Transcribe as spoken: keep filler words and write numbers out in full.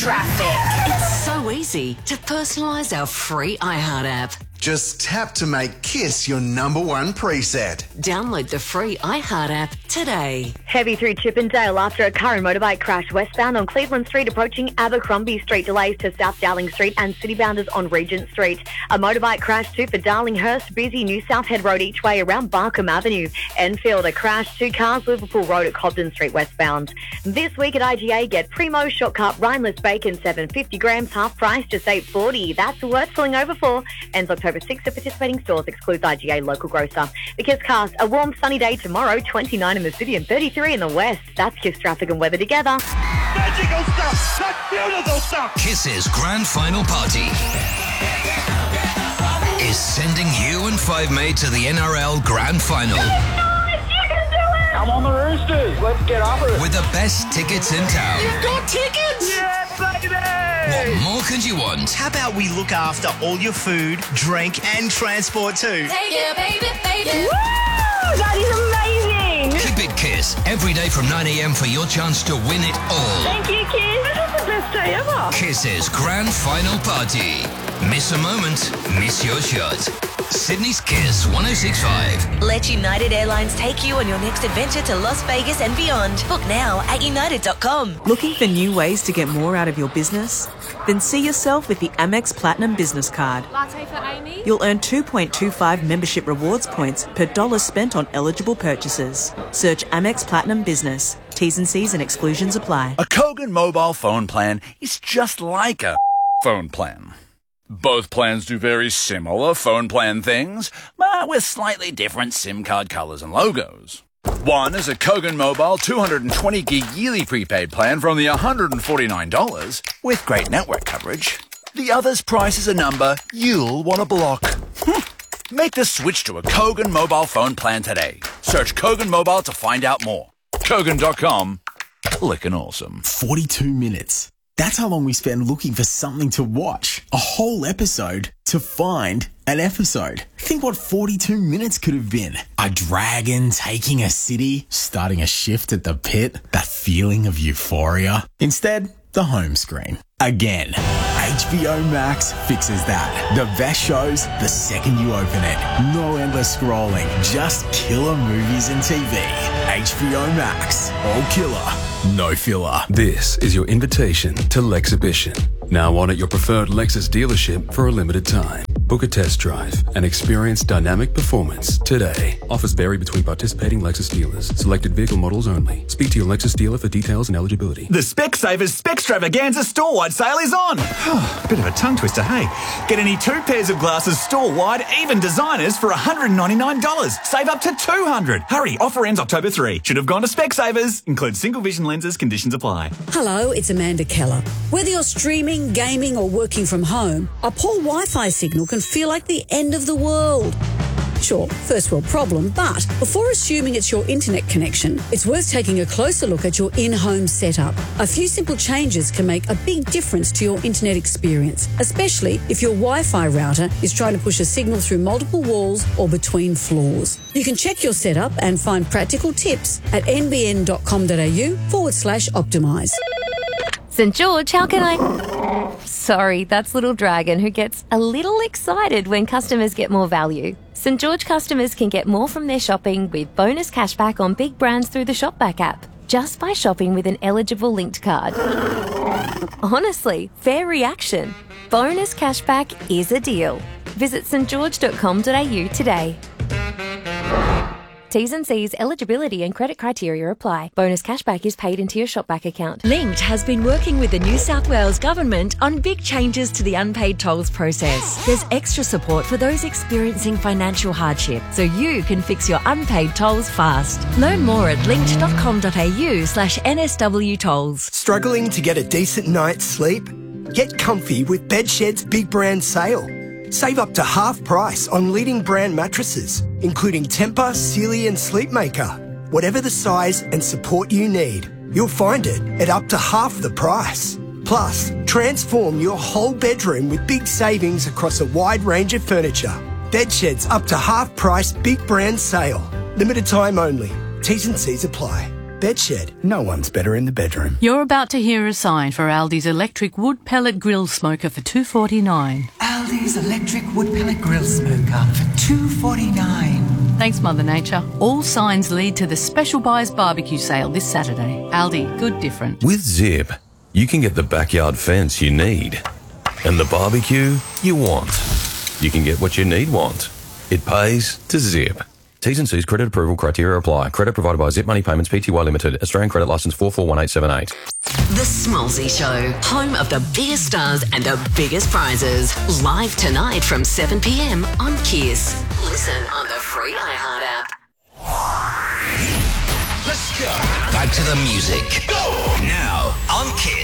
Traffic. It's so easy to personalise our free iHeart app. Just tap to make KISS your number one preset. Download the free iHeart app today. Heavy through Chippendale after a car and motorbike crash westbound on Cleveland Street approaching Abercrombie Street. Delays to South Dowling Street and citybounders on Regent Street. A motorbike crash too for Darlinghurst, busy New South Head Road each way around Barkham Avenue. Enfield, a crash, two cars, Liverpool Road at Cobden Street westbound. This week at I G A, get Primo Shortcut Rhineless Bacon, seven fifty grams, half price, just eight forty. That's worth pulling over for. Ends October sixth at participating stores, excludes I G A local grocer. The KISS cast, a warm sunny day tomorrow, twenty-nine in the city and thirty-three in the west. That's KISS traffic and weather together. Magical stuff! That's beautiful stuff! KISS's grand final party is sending you and Five Mate to the N R L grand final. Come on the Roosters, let's get up it. With the best tickets in town. You've got tickets? Yeah, baby! What more could you want? How about we look after all your food, drink and transport too? Take it, baby, baby. Woo! That is amazing! Keep it KISS every day from nine a.m. for your chance to win it all. Thank you, KISS. This is the best day ever. KISS's grand final party. Miss a moment, miss your shot. Sydney's KISS one oh six point five. Let United Airlines take you on your next adventure to Las Vegas and beyond. Book now at united dot com. Looking for new ways to get more out of your business? Then see yourself with the Amex Platinum Business Card. Latte for Amy. You'll earn two point two five membership rewards points per dollar spent on eligible purchases. Search Amex Platinum Business. T's and C's and exclusions apply. A Kogan mobile phone plan is just like a phone plan. Both plans do very similar phone plan things, but with slightly different SIM card colours and logos. One is a Kogan Mobile two hundred twenty gig yearly prepaid plan for only one hundred forty-nine dollars with great network coverage. The other's price is a number you'll want to block. Make the switch to a Kogan mobile phone plan today. Search Kogan Mobile to find out more. Kogan dot com. Lickin' awesome. forty-two minutes. That's how long we spend looking for something to watch. A whole episode to find an episode. Think what forty-two minutes could have been. A dragon taking a city, starting a shift at the pit, that feeling of euphoria. Instead, the home screen. Again. H B O Max fixes that. The best shows the second you open it. No endless scrolling, just killer movies and T V. H B O Max. All killer, no filler. This is your invitation to Lexhibition. Now on at your preferred Lexus dealership for a limited time. Book a test drive and experience dynamic performance today. Offers vary between participating Lexus dealers. Selected vehicle models only. Speak to your Lexus dealer for details and eligibility. The Specsavers Spextravaganza store-wide sale is on. Bit of a tongue twister, hey? Get any two pairs of glasses store-wide, even designers, for one hundred ninety-nine dollars. Save up to two hundred dollars. Hurry, offer ends October third. Should have gone to Specsavers. Includes single vision lenses, conditions apply. Hello, it's Amanda Keller. Whether you're streaming, gaming or working from home, a poor Wi-Fi signal can feel like the end of the world. Sure, first world problem, but before assuming it's your internet connection, it's worth taking a closer look at your in-home setup. A few simple changes can make a big difference to your internet experience, especially if your Wi-Fi router is trying to push a signal through multiple walls or between floors. You can check your setup and find practical tips at nbn.com.au forward slash optimise. St George, how can I... Sorry, that's Little Dragon, who gets a little excited when customers get more value. St George customers can get more from their shopping with bonus cashback on big brands through the Shopback app, just by shopping with an eligible linked card. Honestly, fair reaction. Bonus cashback is a deal. Visit st george dot com dot a u today. T's and C's, eligibility and credit criteria apply. Bonus cashback is paid into your Shopback account. Linked has been working with the New South Wales Government on big changes to the unpaid tolls process. There's extra support for those experiencing financial hardship, so you can fix your unpaid tolls fast. Learn more at linked dot com dot a u slash N S W tolls. Struggling to get a decent night's sleep? Get comfy with Bedshed's big brand sale. Save up to half price on leading brand mattresses, including Tempur, Sealy and Sleepmaker. Whatever the size and support you need, you'll find it at up to half the price. Plus, transform your whole bedroom with big savings across a wide range of furniture. Bedshed's up to half price big brand sale. Limited time only. T's and C's apply. Bedshed. No one's better in the bedroom. You're about to hear a sign for Aldi's electric wood pellet grill smoker for two dollars forty-nine. Aldi's electric wood pellet grill smoker for two dollars forty-nine. Thanks, Mother Nature. All signs lead to the Special Buys barbecue sale this Saturday. Aldi, good different. With Zip, you can get the backyard fence you need and the barbecue you want. You can get what you need want. It pays to Zip. T's and C's credit approval criteria apply. Credit provided by Zip Money Payments Pty Limited. Australian credit licence four four one eight seven eight. The Smallsy Show, home of the biggest stars and the biggest prizes. Live tonight from seven p.m. on Kiss. Listen on the free iHeart app. Let's go. Back to the music. Go. Now on Kiss.